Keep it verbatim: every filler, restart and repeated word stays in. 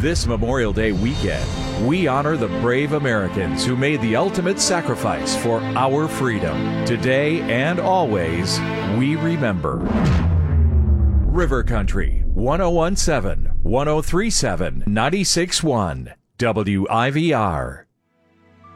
This Memorial Day weekend, we honor the brave Americans who made the ultimate sacrifice for our freedom. Today and always, we remember. River Country, one oh one point seven, one oh three point seven, ninety-six point one, W I V R.